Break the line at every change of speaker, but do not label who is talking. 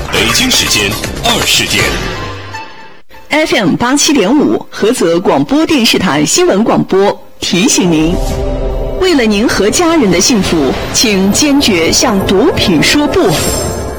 北京时间20点。
FM 87.5菏泽广播电视台新闻广播提醒您，为了您和家人的幸福，请坚决向毒品说不。